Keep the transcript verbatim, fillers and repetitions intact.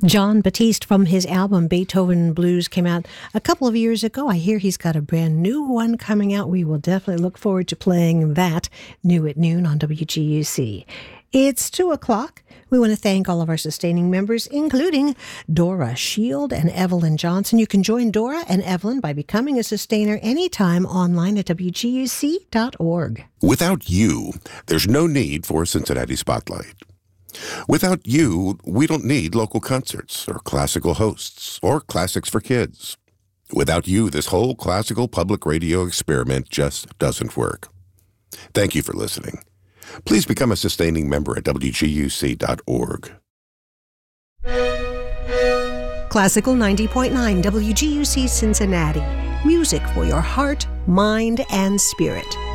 Jon Batiste from his album Beethoven Blues came out a couple of years ago. I hear he's got a brand new one coming out. We will definitely look forward to playing that new at noon on W G U C. It's two o'clock. We want to thank all of our sustaining members, including Dora Shield and Evelyn Johnson. You can join Dora and Evelyn by becoming a sustainer anytime online at W G U C dot org. Without you, there's no need for Cincinnati Spotlight. Without you, we don't need local concerts or classical hosts or classics for kids. Without you, this whole classical public radio experiment just doesn't work. Thank you for listening. Please become a sustaining member at W G U C dot org. Classical ninety point nine W G U C Cincinnati. Music for your heart, mind, and spirit.